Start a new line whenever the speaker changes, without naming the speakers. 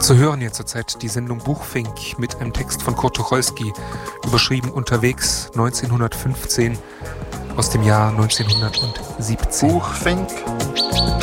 So hören wir zurzeit die Sendung Buchfink mit einem Text von Kurt Tucholsky, überschrieben Unterwegs 1915 aus dem Jahr 1917.
Buchfink.